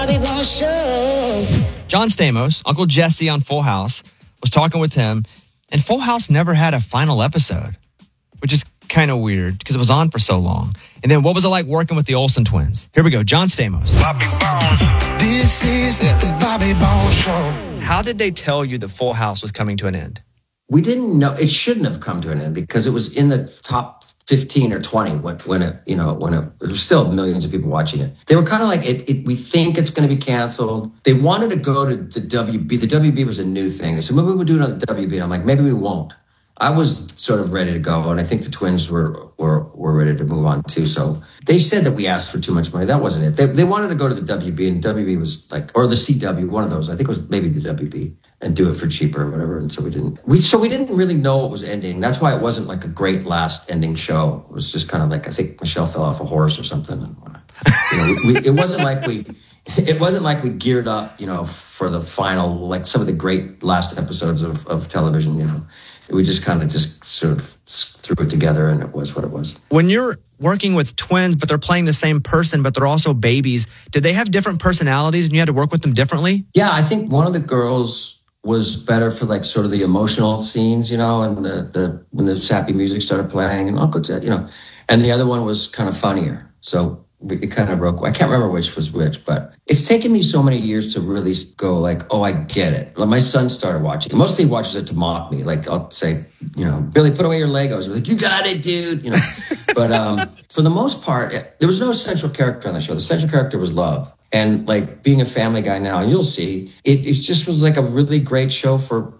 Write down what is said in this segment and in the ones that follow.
John Stamos, Uncle Jesse on Full House, was talking with him, and Full House never had a final episode, which is kind of weird because it was on for so long. And then what was it like working with the Olsen twins? Here we go, John Stamos. Bobby Bones. This is the Bobby Bones Show. How did they tell you that Full House was coming to an end? We didn't know. It shouldn't have come to an end because it was in the top 15 or 20 when it was still millions of people watching it. They were kind of like, we think it's going to be canceled. They wanted to go to the WB. The WB was a new thing. They said, maybe we'll do it on the WB. And I'm like, maybe we won't. I was sort of ready to go, and I think the twins were ready to move on too. So they said that we asked for too much money. That wasn't it. They wanted to go to the WB, and WB was like, or the CW, one of those. I think it was maybe the WB, and do it for cheaper or whatever. And so we didn't. We didn't really know it was ending. That's why it wasn't like a great last ending show. It was just kind of like, I think Michelle fell off a horse or something. And, it wasn't like we. It wasn't like we geared up, for the final, like some of the great last episodes of television. We just kind of sort of threw it together, and it was what it was. When you're working with twins, but they're playing the same person, but they're also babies, did they have different personalities and you had to work with them differently? Yeah, I think one of the girls was better for like sort of the emotional scenes, and when the sappy music started playing and Uncle Ted, and the other one was kind of funnier. So it kind of broke. I can't remember which was which, but it's taken me so many years to really go like, oh, I get it. Like my son started watching. Mostly he watches it to mock me. Like I'll say, Billy, put away your Legos. We're like, you got it, dude. But for the most part, there was no central character on the show. The central character was love. And like being a Family Guy now, and you'll see, it just was like a really great show for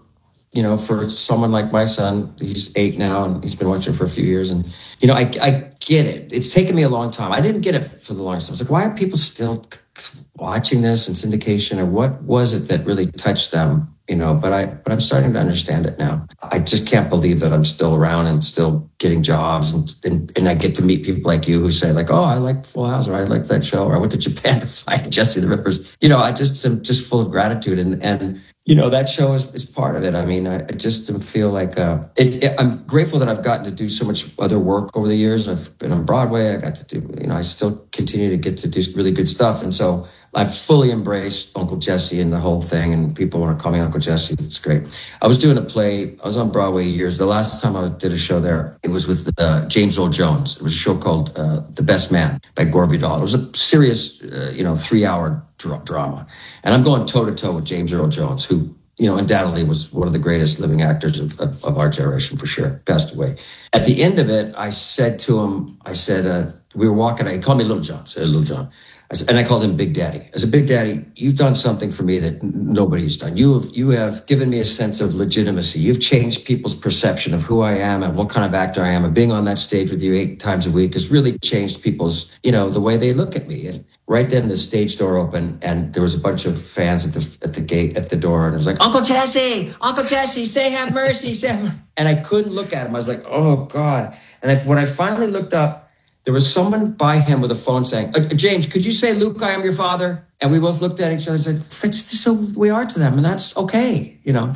someone like my son. He's 8 now, and he's been watching for a few years. And, I get it. It's taken me a long time. I didn't get it for the longest time. I was like, why are people still watching this in syndication? Or what was it that really touched them? But I'm starting to understand it now. I just can't believe that I'm still around and still getting jobs. And I get to meet people like you who say like, oh, I like Full House, or I like that show, or I went to Japan to fight Jesse the Rippers. I just am just full of gratitude. And that show is part of it. I mean, I just feel like I'm grateful that I've gotten to do so much other work over the years. I've been on Broadway. I got to do, I still continue to get to do really good stuff. And so I've fully embraced Uncle Jesse and the whole thing. And people want to call me Uncle Jesse. It's great. I was doing a play. I was on Broadway years. The last time I did a show there, it was with James Earl Jones. It was a show called The Best Man by Gore Vidal. It was a serious, 3-hour drama. And I'm going toe-to-toe with James Earl Jones, who, undoubtedly was one of the greatest living actors of our generation, for sure. Passed away. At the end of it, I said to him, we were walking, he called me Little John. I said, Little John. And I called him Big Daddy. I said, Big Daddy, you've done something for me that nobody's done. You have given me a sense of legitimacy. You've changed people's perception of who I am and what kind of actor I am. And being on that stage with you 8 times a week has really changed people's, the way they look at me. And right then the stage door opened, and there was a bunch of fans at the gate, at the door. And it was like, Uncle Jesse, say have mercy. And I couldn't look at him. I was like, oh God. And when I finally looked up, there was someone by him with a phone saying, James, could you say, Luke, I am your father? And we both looked at each other and said, that's just so we are to them, and that's okay,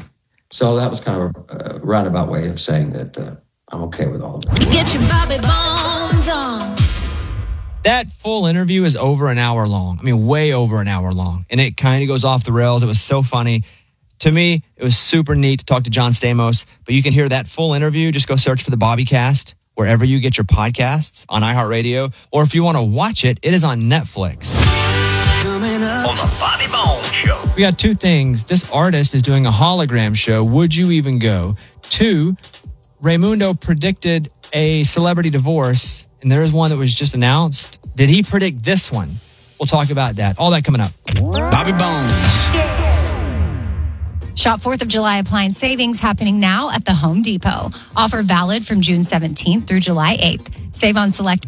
So that was kind of a roundabout way of saying that I'm okay with all of that. Get your Bobby Bones on. That full interview is over an hour long. I mean, way over an hour long. And it kind of goes off the rails. It was so funny. To me, it was super neat to talk to John Stamos. But you can hear that full interview. Just go search for the Bobbycast wherever you get your podcasts, on iHeartRadio, or if you want to watch it, it is on Netflix. Coming up on the Bobby Bones Show. We got 2 things. This artist is doing a hologram show. Would you even go? 2, Raymundo predicted a celebrity divorce, and there is one that was just announced. Did he predict this one? We'll talk about that. All that coming up. Bobby Bones. Shop 4th of July appliance savings happening now at the Home Depot. Offer valid from June 17th through July 8th. Save on select